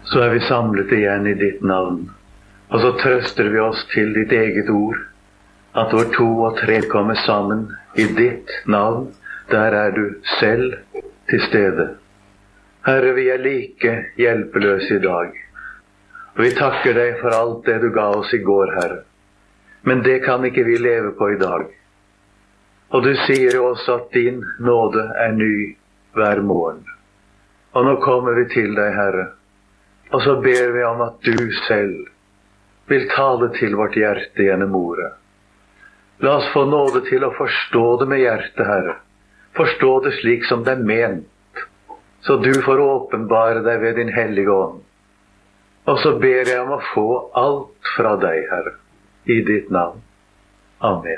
så er vi samlet igjen i ditt navn. Og så trøster vi oss til ditt eget ord, at hvor 2 og 3 kommer sammen i ditt navn, der er du selv til stede. Herre, vi er like hjelpeløse i dag. Og vi takker deg for alt det du ga oss i går, Herre. Men det kan ikke vi leve på i dag. Og du sier jo også at din nåde er ny hver morgen. Og nå kommer vi til deg, Herre, og så ber vi om at du selv vil tale til vårt hjerte gjennom ordet. La oss få nåde til å forstå det med hjertet, Herre. Forstå det slik som det er ment, så du får åpenbare deg ved din hellige ånd. Og så ber jeg om å få alt fra deg, Herre, i ditt navn. Amen.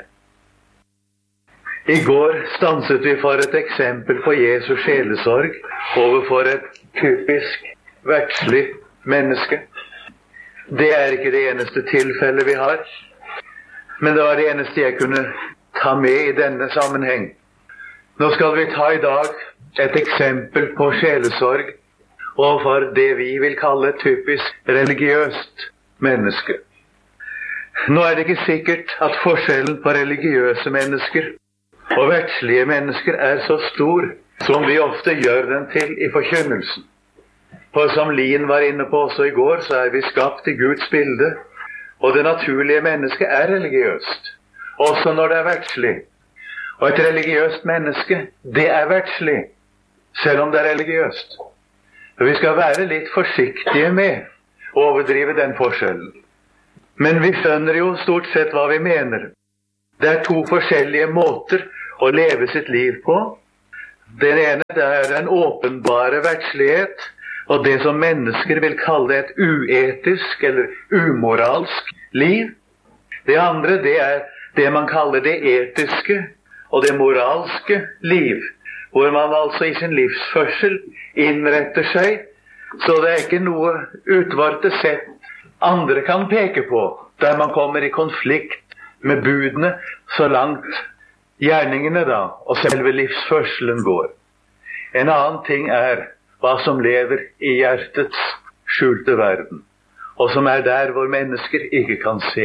I går stanset vi for et eksempel på Jesu sjelesorg overfor et typisk verdslig menneske. Det er ikke det eneste tilfellet vi har, men det var det eneste jeg kunne ta med i denne sammenheng. Nå skal vi ta i dag et eksempel på sjelesorg overfor det vi vil kalle et typisk religiøst menneske. Nå er det ikke sikkert at forskjellen på religiøse mennesker og verdslige mennesker er så stor som vi ofte gjør den til i forkynnelsen. For som Lien var inne på også i går, så er vi skapt i Guds bilde, og det naturlige mennesket er religiøst, også når det er verdslig. Og et religiøst menneske, det er verdslig, selv om det er religiøst. Så vi skal være litt forsiktige med å overdrive den forskjellen. Men vi skjønner jo stort sett hva vi mener. Det er 2 forskjellige måter å leve sitt liv på. Den ene, det er den åpenbare verdslighet, og det som mennesker vil kalle et uetisk eller umoralsk liv. Det andre, det er det man kaller det etiske og det moralske liv, hvor man altså i sin livsførsel innretter seg, så det er ikke noe utvalgte sett andre kan peke på, der man kommer i konflikt med budene så langt gjerningene da, og selve livsførselen går. En annen ting er hva som lever i hjertets skjulte verden, og som er der hvor mennesker ikke kan se.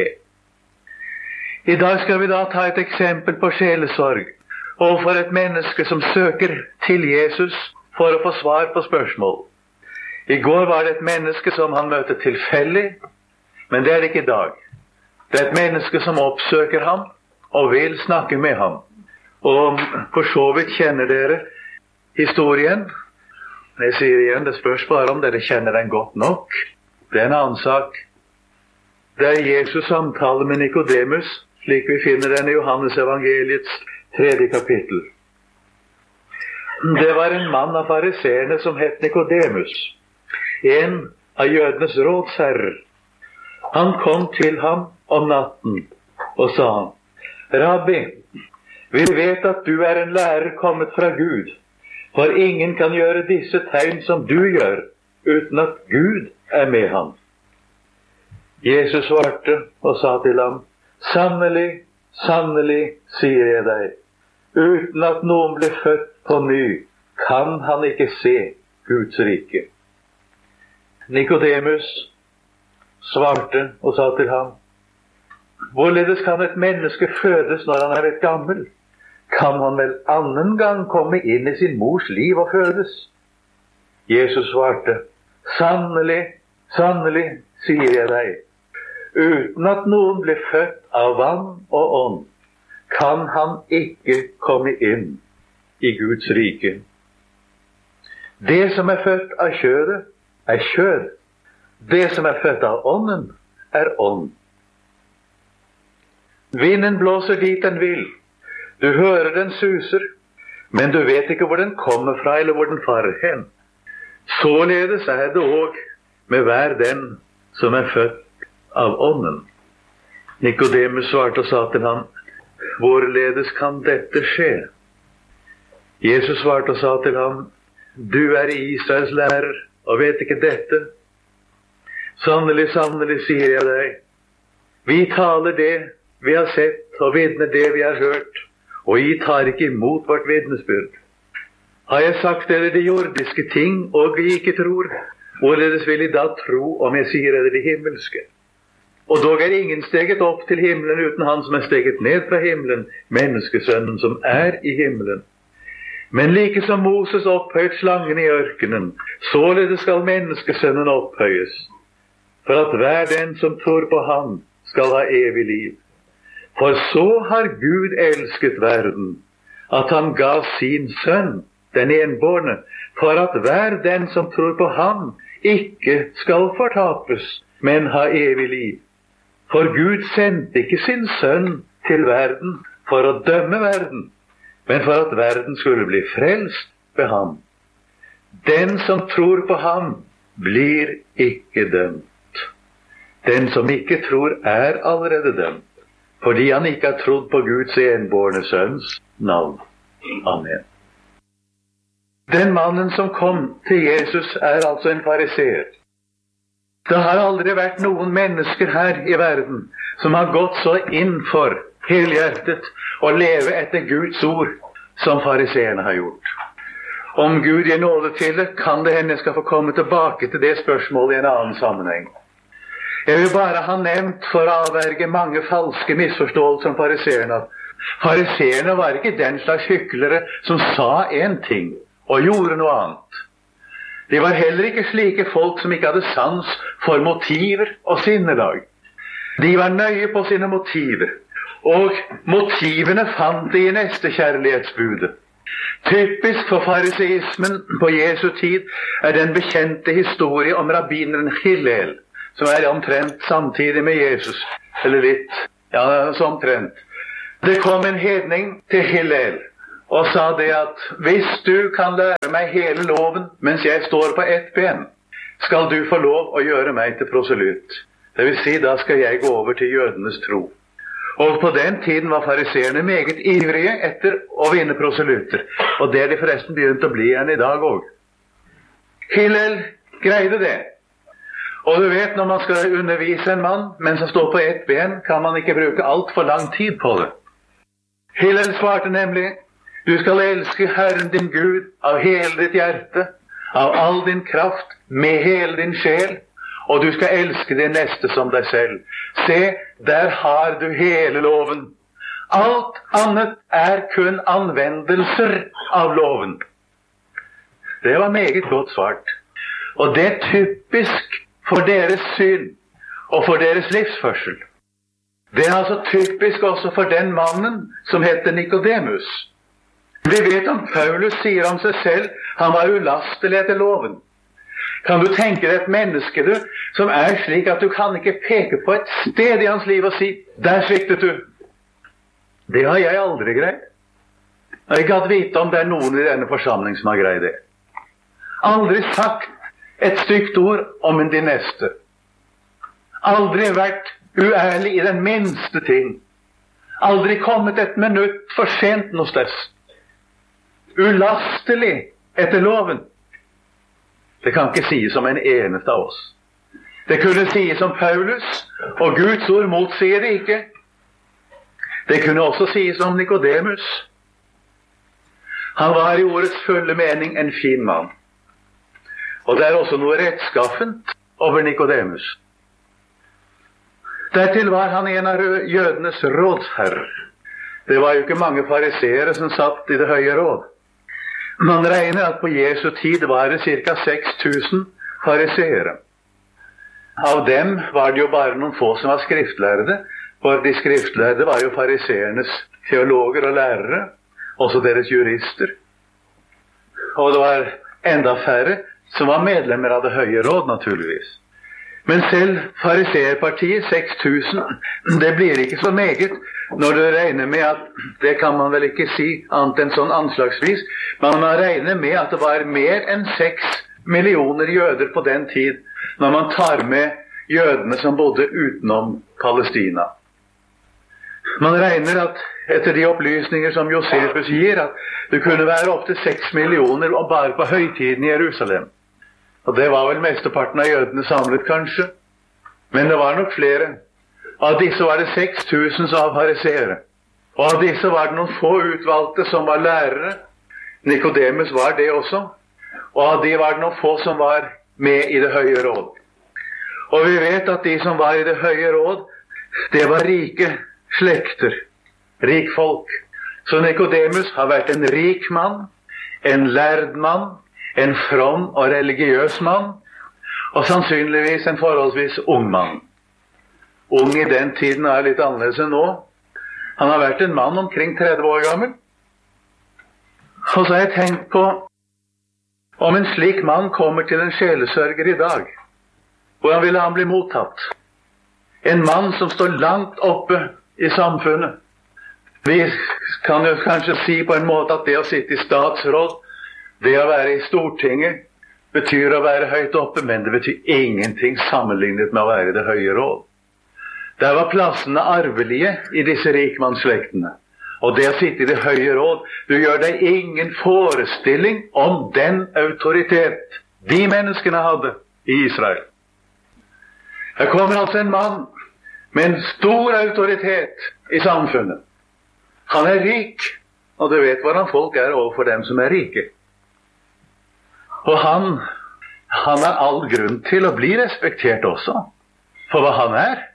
I dag skal vi da ta et eksempel på sjelesorg overfor et menneske som søker til Jesus for å få svar på spørsmål. I går var det et menneske som han møtte tilfeldig, men det er det ikke i dag. Det er et menneske som oppsøker ham og vil snakke med ham. Og for så vidt kjenner dere historien. Jeg sier igjen, det spørs bare om dere kjenner den godt nok. Det er en annen sak. Det er Jesus samtale med Nikodemus, slik vi finner den i Johannes evangeliets 3. kapittel. Det var en mann av fariseerne som het Nikodemus, en av jødenes rådsherrer. Han kom til ham om natten og sa: Rabbi, vi vet at du er en lærer kommet fra Gud, for ingen kan gjøre disse tegn som du gjør, uten at Gud er med ham. Jesus svarte og sa til ham: Sannelig, sannelig, sier jeg deg, uten at noen blir født på ny, kan han ikke se Guds rike. Nikodemus svarte og sa til ham: Hvorledes kan et menneske fødes når han er blitt gammel? Kan han vel annen gang komme inn i sin mors liv og fødes? Jesus svarte: Sannelig, sannelig, sier jeg deg, uten at noen blir født av vann og ånd, kan han ikke komme inn i Guds rike. Det som er født av kjødet, er kjød. Det som er født av ånden, er ånd. Vinden blåser dit den vil. Du hører den suser, men du vet ikke hvor den kommer fra eller hvor den farer hen. Således er det òg med hver den som er født av ånden. Nikodemus svarte og sa til ham: Hvorledes kan dette skje? Jesus svarte og sa til ham: Du er Israels lærer og vet ikke dette. Sannelig, sannelig, sier jeg deg, vi taler det vi har sett og vitner det vi har hørt, og I tar ikke imot vårt vitnesbyrd. Har jeg sagt dere de jordiske ting, og I ikke tror, Hvorledes vil I da tro om jeg sier er det himmelske? Og dog er ingen steget opp til himmelen uten han som er steget ned fra himmelen, menneskesønnen som er i himmelen. Men like som Moses opphøyet slangen i ørkenen, således skal menneskesønnen opphøyes, for at hver den som tror på ham skal ha evig liv. For så har Gud elsket verden, at han gav sin sønn, den enbårne, for at hver den som tror på ham ikke skal fortapes, men ha evig liv. For Gud sendte ikke sin sønn til verden for å dømme verden, men for at verden skulle bli frelst ved ham. Den som tror på ham, blir ikke dømt. Den som ikke tror, er allerede dømt, fordi han ikke har trodd på Guds enbårne sønns navn. Amen. Den mannen som kom til Jesus, er altså en fariseer. Det har aldri vært noen mennesker her i verden som har gått så inn for helhjertet å leve etter Guds ord som fariseerne har gjort. Om Gud gir nåde til det, kan det hende jeg skal få komme tilbake til det spørsmålet i en annen sammenheng. Jeg vil bare ha nevnt for å avverge mange falske misforståelser om fariseerne. Fariseerne var ikke den slags hyklere som sa en ting og gjorde noe annet. De var heller ikke slike folk som ikke hadde sans for motiver og sinnelag. De var nøye på sine motiver, og motivene fant de i nestekjærlighetsbudet. Typisk for fariseismen på Jesu tid er den bekjente historie om rabbineren Hillel, som er omtrent samtidig med Jesus, eller litt, ja, så omtrent. Det kom en hedning til Hillel og sa det at hvis du kan lære meg hele loven mens jeg står på ett ben, skal du få lov å gjøre meg til proselytt. Det vil si, da skal jeg gå over til jødenes tro. Og på den tiden var fariseerne meget ivrige etter å vinne proselytter, og det er de forresten begynt å bli igjen i dag også. Hillel greide det. Og du vet, når man skal undervise en mann mens han står på ett ben, kan man ikke bruke alt for lang tid på det. Hillel svarte nemlig: du skal elske Herren din Gud av hele ditt hjerte, av all din kraft, med hele din sjel, og du skal elske din neste som deg selv. Se, der har du hele loven. Alt annet er kun anvendelser av loven. Det var meget godt svart. Og det er typisk for deres syn og for deres livsførsel. Det er altså typisk også for den mannen som heter Nikodemus. Vi vet om Paulus sier om seg selv, han var ulastelig etter loven. Kan du tenke deg et menneske, du, som er slik at du kan ikke peke på et sted i hans liv og si, der sviktet du. Det har jeg aldri greid. Jeg har ikke hatt vite om det er noen i denne forsamling som har greid det. Aldri sagt et stygt ord om din neste. Aldri vært uærlig i den minste ting. Aldri kommet et minutt for sent noe sted. Ulastelig etter loven. Det kan ikke sies om en eneste av oss. Det kunne sies om Paulus, og Guds ord motsier det ikke. Det kunne også sies om Nikodemus. Han var i ordets fulle mening en fin mann. Og det er også noe rettskaffent over Nikodemus. Dertil var han en av jødenes rådsherrer. Det var jo ikke mange fariseere som satt i det høye råd. Man regner at på Jesu tid var det ca. 6000 fariseere. Av dem var det jo bare noen få som var skriftlærde, for de skriftlærde var jo fariseernes teologer og lærere, også deres jurister. Og det var enda færre som var medlemmer av det høye råd, naturligvis. Men selv fariseerpartiet, 6000, det blir ikke så meget når du regner med at, det kan man vel ikke si annet enn sånn anslagsvis, men man regner med at det var mer enn 6 millioner jøder på den tid, når man tar med jødene som bodde utenom Palestina. Man regner at, etter de opplysninger som Josefus gir, at det kunne være opp til 6 millioner bare på høytiden i Jerusalem. Og det var vel mesteparten av jødene samlet, kanskje. Men det var nok flere. Av disse var det 6000 som var fariseere. Og av disse var det noen få utvalgte som var lærere. Nikodemus var det også. Og av de var det noen få som var med i det høye råd. Og vi vet at de som var i det høye råd, det var rike slekter, rikfolk. Så Nikodemus har vært en rik mann, en lærd mann, en from og religiøs mann, og sannsynligvis en forholdsvis ung mann. Ung i den tiden er litt annerledes enn nå. Han har vært en mann omkring 30 år gammel. Og så har jeg tenkt på, om en slik mann kommer til en sjelesørger i dag, hvordan ville han bli mottatt? En mann som står langt oppe i samfunnet. Vi kan jo kanskje si på en måte at det å sitte i statsråd, det å være i Stortinget, betyr å være høyt oppe, men det betyr ingenting sammenlignet med å være i det høye råd. Der var plassene arvelige i disse rikmannsslektene. Og det å sitte i det høye råd, du gjør deg ingen forestilling om den autoritet de menneskene hadde i Israel. Her kommer altså en mann med en stor autoritet i samfunnet. Han er rik, og du vet hvordan folk er overfor dem som er rike. Og han har all grunn til å bli respektert også, for hva han er.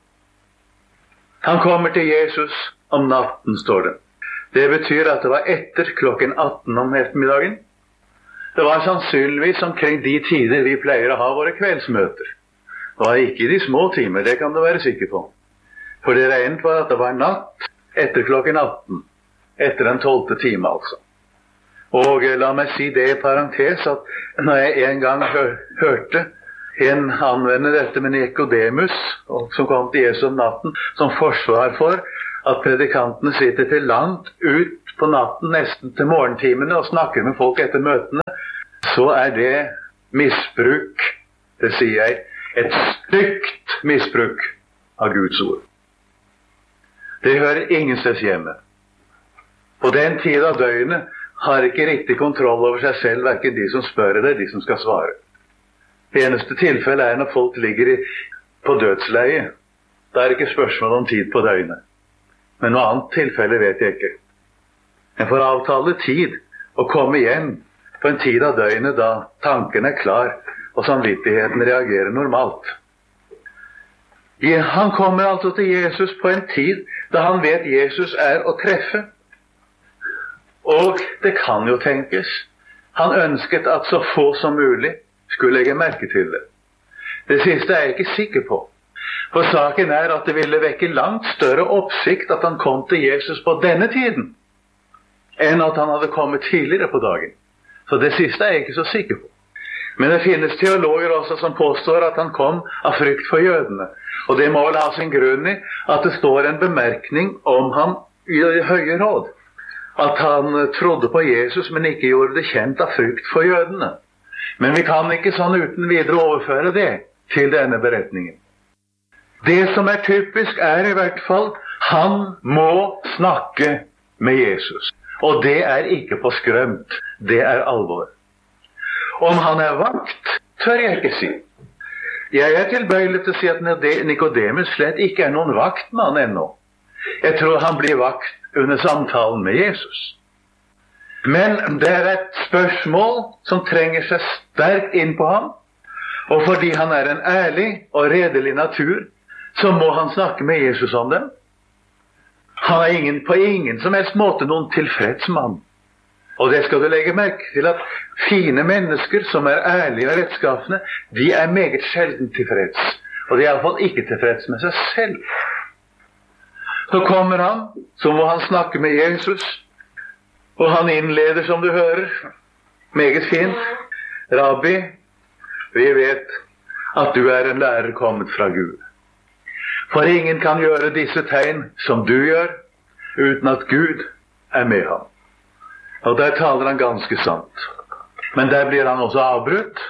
Han kommer til Jesus om natten, står det. Det betyr at det var etter klokken 18 om ettermiddagen. Det var sannsynligvis omkring de tider vi pleier å ha våre kveldsmøter. Det var ikke i de små timer, det kan du være sikker på. For det regnet var at det var natt etter klokken 18, etter den 12. time altså. Og la meg si det i parentes at når jeg en gang hørte en anvende dette med Nikodemus, som kom til Jesus om natten, som forsvar for at predikantene sitter til langt ut på natten, nesten til morgentimene, og snakker med folk etter møtene, så er det misbruk, det sier jeg, et stygt misbruk av Guds ord. Det hører ingensteds hjemme. På den tid av døgnet har ikke riktig kontroll over seg selv, hverken de som spør eller de som skal svare. Det eneste tilfellet er når folk ligger på dødsleie. Da er det ikke spørsmål om tid på døgnet. Men noe annet tilfelle vet jeg ikke. En får avtale tid og komme igjen på en tid av døgnet da tanken er klar og samvittigheten reagerer normalt. Han kommer altså til Jesus på en tid da han vet Jesus er å treffe. Og det kan jo tenkes, han ønsket at så få som mulig skulle legge merke til det. Det siste er jeg ikke sikker på. For saken er at det ville vekke langt større oppsikt at han kom til Jesus på denne tiden, enn at han hadde kommet tidligere på dagen. Så det siste er jeg ikke så sikker på. Men det finnes teologer også som påstår at han kom av frykt for jødene. Og det må vel ha sin grunn i at det står en bemerkning om ham i det høye råd. At han trodde på Jesus, men ikke gjorde det kjent av frykt for jødene. Men vi kan ikke sånn uten videre overføre det til denne beretningen. Det som er typisk er i hvert fall, han må snakke med Jesus. Og det er ikke på skrømt, det er alvor. Om han er vakt, tør jeg ikke si. Jeg er tilbøyelig til å si at Nikodemus slett ikke er noen vaktmann ennå. Jeg tror han blir vakt under samtalen med Jesus. Men det er et spørsmål som trenger seg sterkt inn på ham, og fordi han er en ærlig og redelig natur, så må han snakke med Jesus om dem. Han er på ingen som helst måte noen tilfreds mann. Og det skal du legge merke til at fine mennesker som er ærlige og rettskaffende, de er meget sjelden tilfreds. Og de er i hvert fall ikke tilfreds med seg selv. Så kommer han, så må han snakke med Jesus, og han innleder, som du hører, meget fint. Rabbi, vi vet at du er en lærer kommet fra Gud. For ingen kan gjøre disse tegn som du gjør, uten at Gud er med ham. Og der taler han ganske sant. Men der blir han også avbrutt.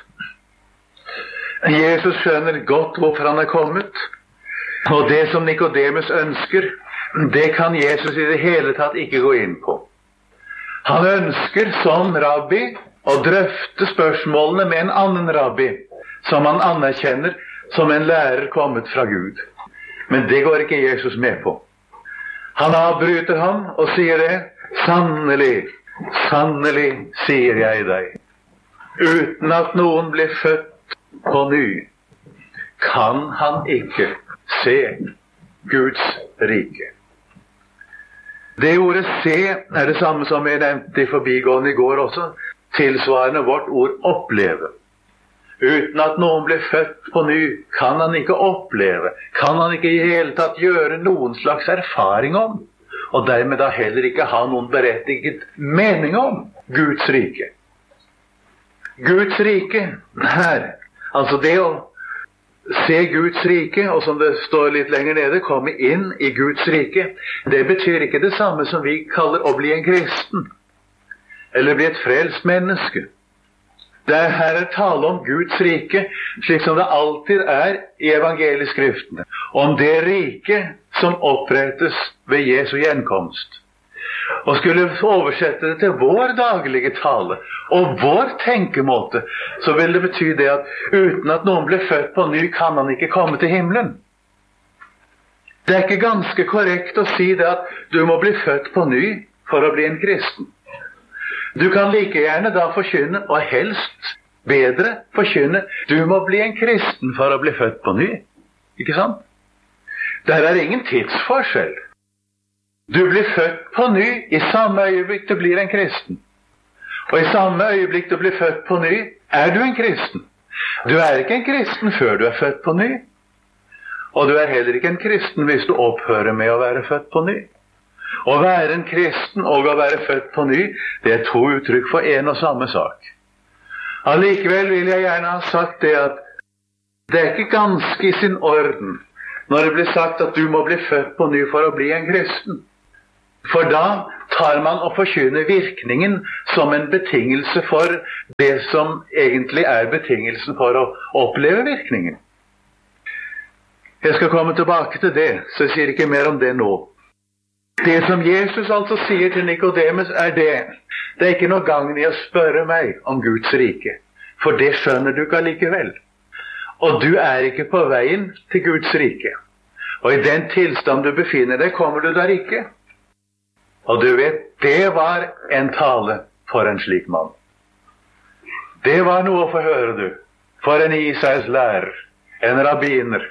Jesus skjønner godt hvorfor han er kommet. Og det som Nikodemus ønsker, det kan Jesus i det hele tatt ikke gå inn på. Han ønsker som rabbi å drøfte spørsmålene med en annen rabbi, som han anerkjenner som en lærer kommet fra Gud. Men det går ikke Jesus med på. Han avbryter ham og sier det, sannelig, sannelig, sier jeg deg, uten at noen blir født på ny, kan han ikke se Guds rike. Det ordet se er det samme som jeg nevnte i forbigående i går også, tilsvarende vårt ord oppleve. Uten at noen blir født på ny, kan han ikke oppleve, kan han ikke i hele tatt gjøre noen slags erfaring om, og dermed da heller ikke ha noen berettiget mening om Guds rike. Guds rike her, altså det å se Guds rike, og som det står litt lenger nede, komme inn i Guds rike, det betyr ikke det samme som vi kaller å bli en kristen, eller bli et frelst menneske. Det er her tale om Guds rike, slik som det alltid er i evangelieskriftene, om det rike som opprettes ved Jesu gjenkomst. Og skulle oversette det til vår daglige tale og vår tenkemåte, så vil det bety det at uten at noen blir født på ny, kan han ikke komme til himmelen. Det er ikke ganske korrekt å si det at du må bli født på ny for å bli en kristen. Du kan like gjerne da forkynne, og helst bedre forkynne, du må bli en kristen for å bli født på ny. Ikke sant? Der er ingen tidsforskjell. Du blir født på ny i samme øyeblikk du blir en kristen. Og i samme øyeblikk du blir født på ny, er du en kristen. Du er ikke en kristen før du er født på ny. Og du er heller ikke en kristen hvis du opphører med å være født på ny. Å være en kristen og å være født på ny, det er to uttrykk for en og samme sak. Allikevel vil jeg gjerne ha sagt det at det er ikke ganske i sin orden når det blir sagt at du må bli født på ny for å bli en kristen. For da tar man og forkynner virkningen som en betingelse for det som egentlig er betingelsen for å oppleve virkningen. Jeg skal komme tilbake til det, så jeg sier ikke mer om det nå. Det som Jesus altså sier til Nikodemus er det er ikke noe gagn i å spørre meg om Guds rike, for det skjønner du ikke allikevel. Og du er ikke på veien til Guds rike. Og i den tilstand du befinner deg, kommer du der ikke. Og du vet, det var en tale for en slik mann. Det var noe å få høre, du. For en Isais lærer, en rabbiner,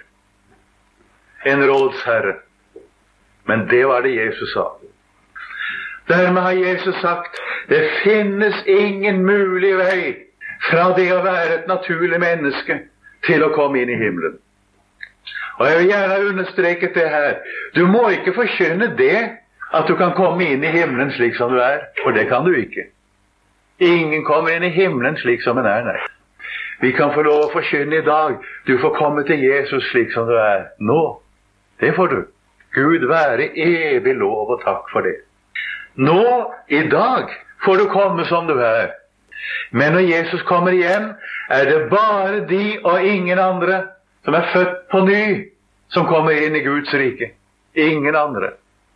en rådsherre. Men det var det Jesus sa. Dermed har Jesus sagt, det finnes ingen mulig vei fra det å være et naturlig menneske til å komme inn i himmelen. Og jeg vil gjerne understreke det her. Du må ikke forkynne det at du kan komme inn i himmelen slik som du er, for det kan du ikke. Ingen kommer inn i himmelen slik som en er, nei. Vi kan få lov å forkynne i dag, du får komme til Jesus slik som du er nå. Det får du. Gud være evig lov og takk for det. Nå, i dag, får du komme som du er. Men når Jesus kommer igjen, er det bare de og ingen andre som er født på ny, som kommer inn i Guds rike. Ingen andre.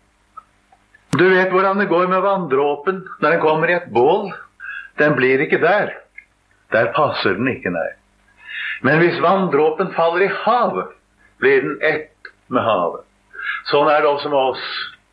Du vet hvordan det går med vanndråpen når den kommer i et bål. Den blir ikke der. Der passer den ikke, nei. Men hvis vanndråpen faller i havet, blir den ett med havet. Sånn er det også med oss.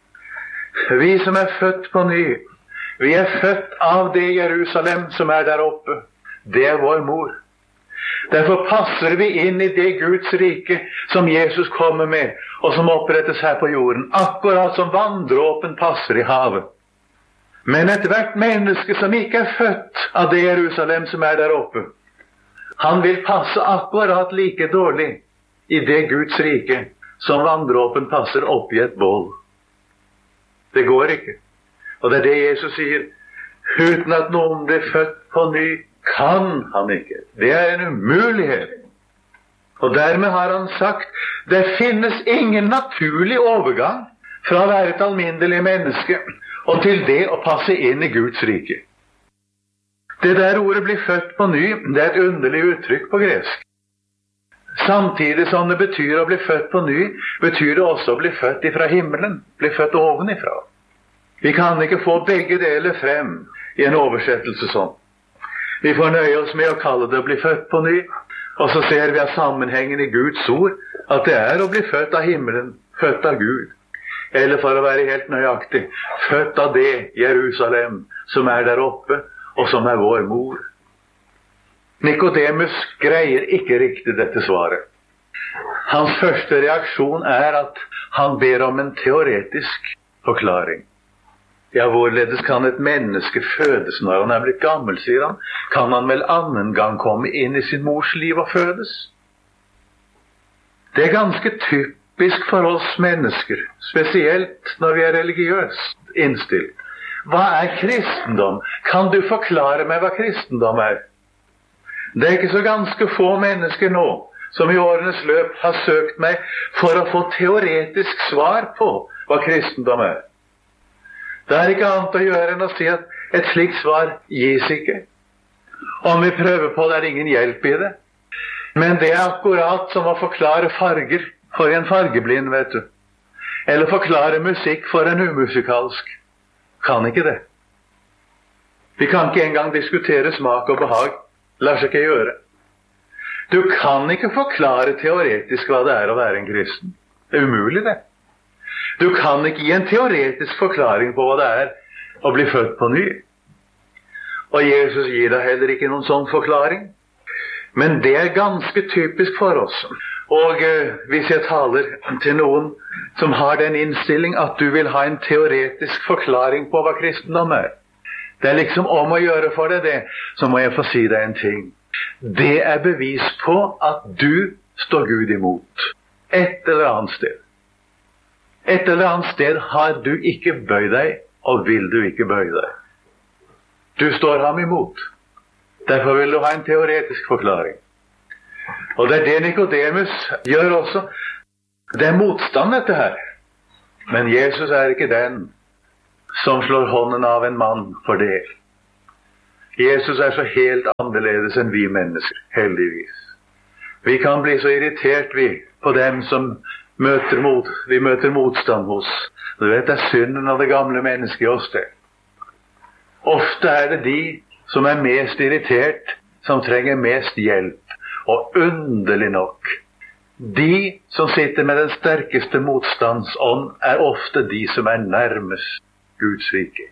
Vi som er født på ny, vi er født av det Jerusalem som er der oppe. Det er vår mor. Derfor passer vi inn i det Guds rike som Jesus kommer med, og som opprettes her på jorden, akkurat som vanndråpen passer i havet. Men ethvert menneske som ikke er født av det Jerusalem som er der oppe, han vil passe akkurat like dårlig i det Guds rike som vanndråpen passer opp i et bål. Det går ikke. Og det er det Jesus sier. Uten at noen blir født på ny, kan han ikke. Det er en umulighet. Og dermed har han sagt, det finnes ingen naturlig overgang fra å være et alminnelig menneske og til det å passe inn i Guds rike. Det der ordet blir født på ny, det er et underlig uttrykk på gresk. Samtidig som det betyr å bli født på ny, betyr det også å bli født ifra himmelen, bli født ovenifra. Vi kan ikke få begge deler frem i en oversettelse sånn. Vi får nøye oss med å kalle det å bli født på ny, og så ser vi av sammenhengen i Guds ord at det er å bli født av himmelen, født av Gud. Eller for å være helt nøyaktig, født av det Jerusalem som er der oppe, og som er vår mor. Nikodemus greier ikke riktig dette svaret. Hans første reaksjon at han ber om en teoretisk forklaring. Ja, hvorledes kan et menneske fødes når han blitt gammel, sier han? Kan han vel annen gang komme inn i sin mors liv og fødes? Det ganske typisk for oss mennesker, spesielt når vi religiøst innstilt. Hva kristendom? Kan du forklare meg hva kristendom Det ikke så ganske få mennesker nå som i årenes løp har søkt meg for å få teoretisk svar på hva kristendom Det ikke annet å gjøre enn å si at et slikt svar gis ikke. Om vi prøver på det ingen hjelp i det. Men det akkurat som å forklare farger for en fargeblind, vet du. Eller forklare musikk for en umusikalsk. Kan ikke det. Vi kan ikke engang diskutere smak og behag. Lar seg ikke gjøre. Du kan ikke forklare teoretisk hva det å være en kristen. Det umulig det. Du kan ikke gi en teoretisk forklaring på hva det å bli født på ny. Og Jesus gir deg heller ikke noen sånn forklaring. Men det ganske typisk for oss. Og hvis jeg taler til noen som har den innstilling at du vil ha en teoretisk forklaring på hva kristendom det liksom om å gjøre for deg det, så må jeg få si deg en ting. Det bevis på at du står Gud imot. Et eller annet sted. Et eller annet sted har du ikke bøyd deg, og vil du ikke bøye deg. Du står ham imot. Derfor vil du ha en teoretisk forklaring. Og det det Nikodemus gjør også. Det motstand dette her. Men Jesus ikke den som slår hånden av en mann for det. Jesus så helt annerledes enn vi mennesker, heldigvis. Vi kan bli så irritert på dem som vi møter motstand hos. Du vet, det synden av det gamle mennesket i oss det. Ofte det de som mest irritert, som trenger mest hjelp. Og underlig nok, de som sitter med den sterkeste motstandsånd, ofte de som nærmest Guds rike.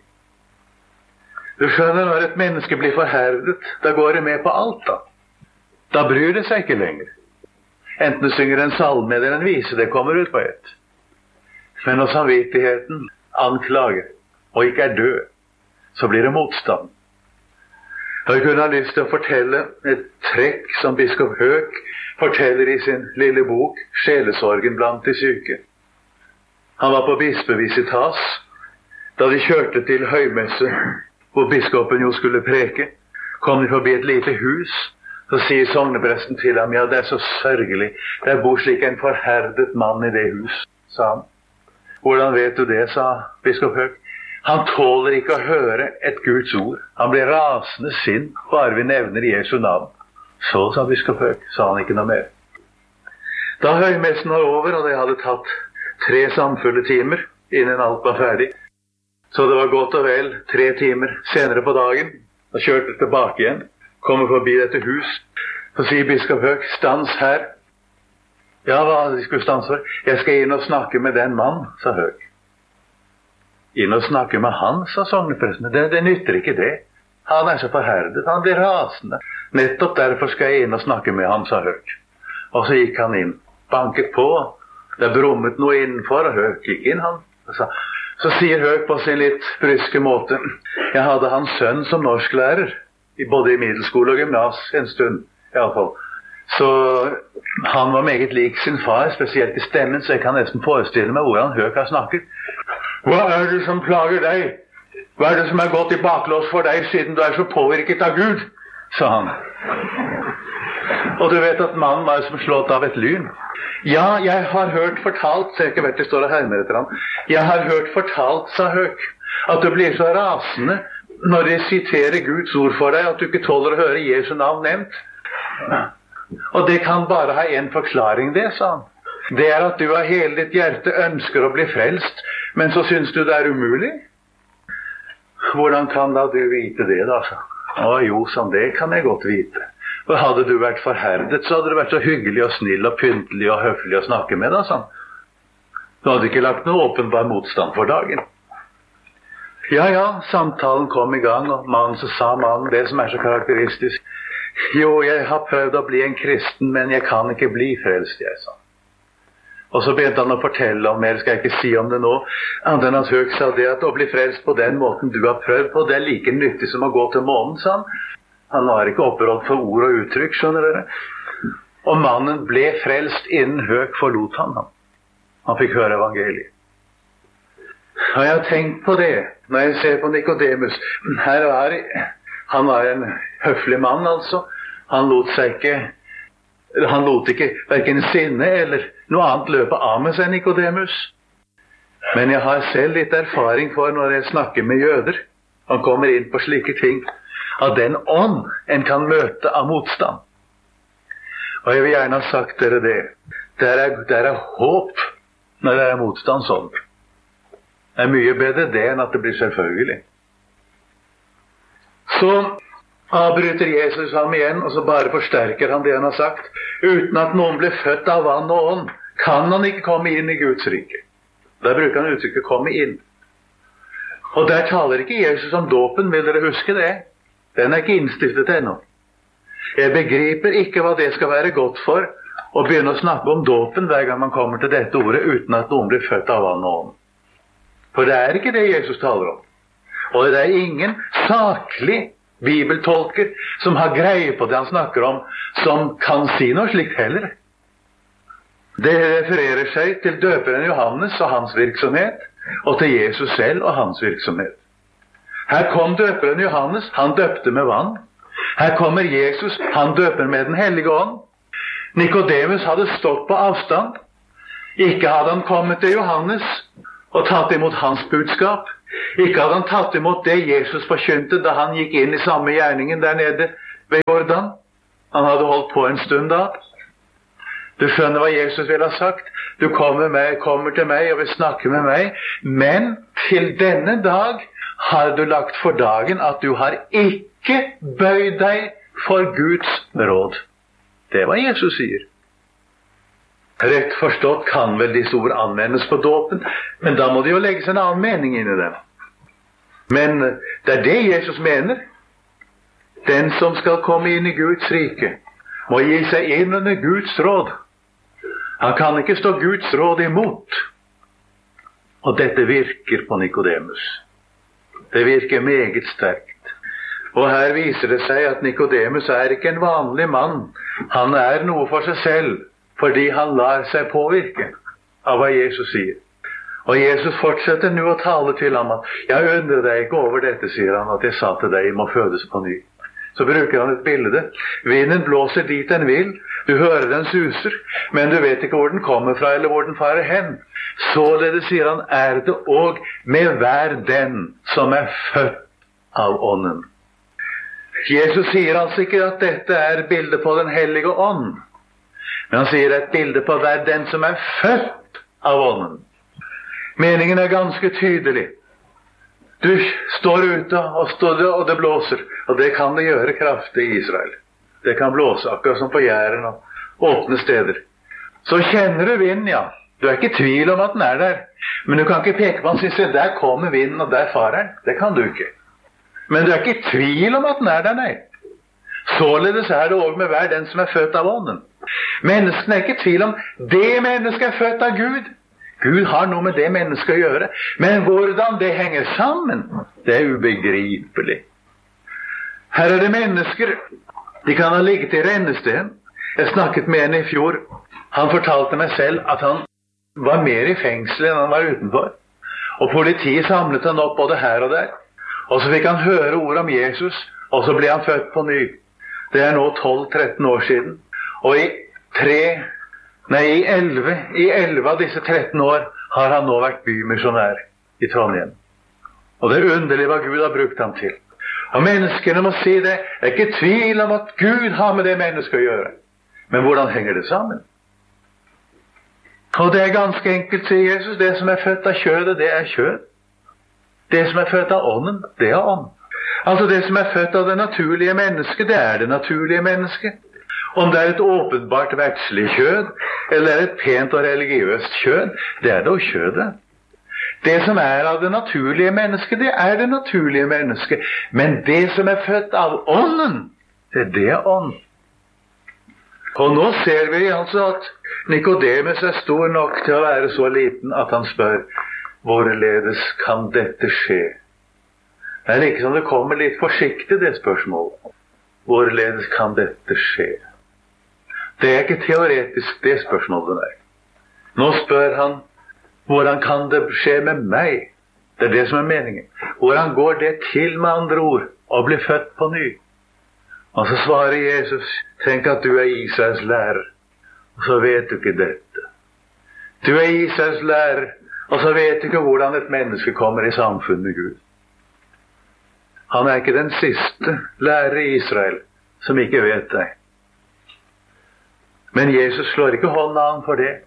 Du skjønner, når et menneske blir forherdet, da går det med på alt da. Da bryr det seg ikke lenger. Enten du synger en salme eller en vise, det kommer ut på ett. Men når samvittigheten anklager, og ikke død, så blir det motstand. Jeg kunne ha lyst til å fortelle et trekk som biskop Høek forteller i sin lille bok, Sjelesorgen blant de syke. Han var på bispevisitas, da de kjørte til høymesse, hvor biskopen jo skulle preke. Kom de forbi et lite hus, så sier sognepresten til ham, ja, det så sørgelig, det bor slik en forherdet mann i det hus, sa han. Hvordan vet du det, sa biskop Høek. Han tåler ikke å høre et Guds ord. Han blir rasende sint, bare vi nevner Jesu navn. Så, sa biskop Høek, sa han ikke noe mer. Da høymessen var over, og det hadde tatt 3 samfulle timer, innen alt var ferdig, så det var godt og vel 3 timer senere på dagen, og kjørte tilbake igjen, kommer forbi dette hus, så sier biskop Høek, stans her. Ja, hva de skulle stanse for? Jeg skal inn og snakke med den mann, sa Høek. Inn og snakke med han, sa sognepresten. Det nytter ikke det. Han så forherdet, han blir rasende. Nettopp derfor skal jeg inn og snakke med ham, sa Høek. Og så gikk han inn, banket på. Det brummet noe innenfor, og Høek gikk inn, han. Så sier Høek på sin litt bryske måte, jeg hadde hans sønn som norsklærer, både i middelskole og gymnas en stund, i alle fall. Så han var meget lik sin far, spesielt i stemmen, så jeg kan nesten forestille meg hvordan Høek har snakket. Hva det som plager deg? Hva det som gått i baklås for deg, siden du så påvirket av Gud? Sa han. Og du vet at mannen var som slått av et lyn. Ja, jeg har hørt fortalt, så jeg ikke vet det står og hermer etter ham. Jeg har hørt fortalt, sa Høek, at du blir så rasende når de siterer Guds ord for deg, at du ikke tåler å høre Jesu navn nevnt. Og det kan bare ha en forklaring, det, sa han. Det at du av hele ditt hjerte ønsker å bli frelst, men så synes du det umulig? Hvordan kan da du vite det, da, sa han. Å jo, sånn, det kan jeg godt vite. For hadde du vært forherdet, så hadde du vært så hyggelig og snill og pyntelig og høflig å snakke med, da, sa han. Du hadde ikke lagt noe åpenbar motstand for dagen. Ja, samtalen kom i gang, og så sa mannen det som så karakteristisk. Jo, jeg har prøvd å bli en kristen, men jeg kan ikke bli frelst, jeg sa. Og så begynte han å fortelle om, mer skal jeg ikke si om det nå, andre enn at Høg sa det at å bli frelst på den måten du har prøvd på, det er like nyttig som å gå til månen, sa han. Han var ikke opprådd for ord og uttrykk, skjønner dere. Og mannen ble frelst innen Høg forlot han. Han fikk høre evangeliet. Og jeg har tenkt på det, når jeg ser på Nikodemus. Han var en høflig mann, altså. Han lot ikke hverken sinne eller noe annet løpe av med seg, Nikodemus. Men jeg har selv litt erfaring for når jeg snakker med jøder, han kommer inn på slike ting, av den ånd en kan møte av motstand. Og jeg vil gjerne ha sagt dere det. Det er håp når det er motstand sånn. Det er mye bedre det enn at det blir selvfølgelig. Så avbryter Jesus ham igjen, og så bare forsterker han det han har sagt. Uten at noen blir født av vann og ånd, kan han ikke komme inn i Guds rike. Der bruker han uttrykket 'komme inn'. Og der taler ikke Jesus om dåpen, vil dere huske det? Den er ikke innstiftet ennå. Jeg begriper ikke hva det skal være godt for å begynne å snakke om dåpen hver gang man kommer til dette ordet, uten at noen blir født av vann og ånd. For det er ikke det Jesus taler om. Og det er ingen saklig bibeltolker som har greie på det han snakker om, som kan si noe slikt heller. Det refererer seg til døperen Johannes og hans virksomhet, og til Jesus selv og hans virksomhet. Her kom døperen Johannes, han døpte med vann. Her kommer Jesus, han døper med den hellige ånd. Nikodemus hadde stått på avstand. Ikke hadde han kommet til Johannes og tatt imot hans budskap. Ikke hadde han tatt imot det Jesus forkynte da han gikk inn i samme gjerningen der nede ved Jordan. Han hadde holdt på en stund da. Du skjønner hva Jesus ville ha sagt. Du kommer til meg og vil snakke med meg, men til denne dag har du lagt for dagen at du har ikke bøyd deg for Guds råd. Det er hva Jesus sier. Rett forstått kan vel disse ord anvendes på dåpen, men da må det jo legges en annen mening inn i dem. Men det er det Jesus mener. Den som skal komme inn i Guds rike, må gi seg inn under Guds råd. Han kan ikke stå Guds råd imot. Og dette virker på Nikodemus. Det virker meget sterkt. Og her viser det seg at Nikodemus er ikke en vanlig mann. Han er noe for seg selv, fordi han lar seg påvirke av hva Jesus sier. Og Jesus fortsetter nå å tale til ham at «Jeg undrer deg ikke over dette», sier han, «at jeg sa til deg, må fødes på ny». Så bruker han et bilde. Vinden blåser dit den vil, du hører den suser, men du vet ikke hvor den kommer fra eller hvor den farer hen. Således, sier han, er det også med hver den som er født av ånden. Jesus sier altså ikke at dette er bildet på den hellige ånd, men han sier et bilde på hver den som er født av ånden. Meningen er ganske tydelig. Du står ute og det blåser, og det kan det gjøre kraftig i Israel. Det kan blåse akkurat som på Jæren og åpne steder. Så kjenner du vinden, ja. Du er ikke i tvil om at den er der. Men du kan ikke peke på den og si, der kommer vinden og der farer den. Det kan du ikke. Men du er ikke i tvil om at den er der, nei. Således er det også med hver den som er født av ånden. Menneskene er ikke i tvil om det mennesket er født av Gud. Gud har noe med det mennesket å gjøre. Men hvordan det henger sammen, det er ubegripelig. Her er det mennesker. De kan ha ligget i rennestein. Jeg snakket med en i fjor. Han fortalte meg selv at han var mer i fengsel enn han var utenfor. Og politiet samlet han opp både her og der. Og så fikk han høre ord om Jesus, og så ble han født på ny. Det er nå 12-13 år siden. Og i 11 av disse 13 år har han nå vært bymisjonær i Trondheim. Og det er underlig hva Gud har brukt ham til. Og menneskene må si det. Det er ikke tvil om at Gud har med det mennesket å gjøre. Men hvordan henger det sammen? Og det er ganske enkelt, sier Jesus. Det som er født av kjødet, det er kjød. Det som er født av ånden, det er ånd. Altså det som er født av det naturlige mennesket, det er det naturlige mennesket. Om det er et åpenbart verdslig kjød, eller er et pent og religiøst kjød, det er da kjødet. Det som er av det naturlige mennesket, det er det naturlige mennesket. Men det som er født av ånden, Det er ånd. Og nå ser vi altså at Nikodemus er stor nok til å være så liten at han spør, hvorledes kan dette skje? Det er liksom det kommer litt forsiktig, det spørsmålet. Hvorledes kan dette skje? Det er ikke teoretisk det spørsmålet der. Nå spør han, hvordan kan det skje med meg? Det er det som er meningen. Hvordan går det til, med andre ord, å bli født på ny? Og så svarer Jesus, tenk at du er Israels lærer, og så vet du ikke dette. Du er Israels lærer, og så vet du ikke hvordan et menneske kommer i samfunn med Gud. Han er ikke den siste lærer i Israel som ikke vet det. Men Jesus slår ikke hånda an for det.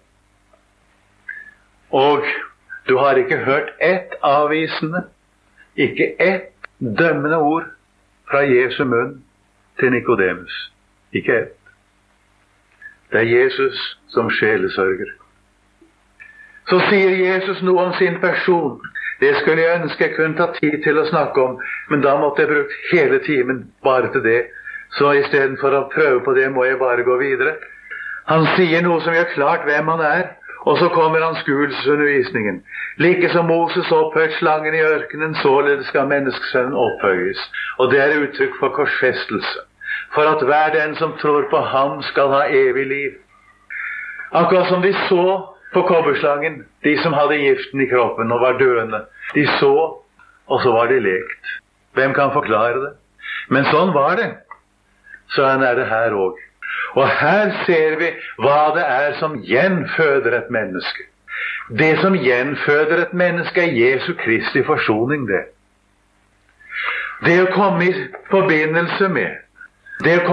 Og du har ikke hørt ett avvisende, ikke ett dømmende ord fra Jesu munn til Nikodemus. Ikke ett. Det er Jesus som sjelesørger. Så sier Jesus noe om sin person. Det skulle jeg ønske jeg kunne ta tid til å snakke om, men da måtte jeg bruke hele timen bare til det. Så i stedet for å prøve på det, må jeg bare gå videre. Han sier noe som gjør klart hvem han er, og så kommer anskuelsesundervisningen. Like som Moses opphøyt slangen i ørkenen, således skal menneskesønnen opphøyes. Og det er uttrykk for korsfestelse. For at hver den som tror på ham skal ha evig liv. Akkurat som de så på kobberslangen, de som hadde giften i kroppen og var døende. De så, og så var de lekt. Hvem kan forklare det? Men sånn var det. Sånn er det her også. Og her ser vi hva det er som gjenføder et menneske. Det som gjenføder et menneske er Jesu Kristi forsoning, det. Det å komme i forbindelse med, det å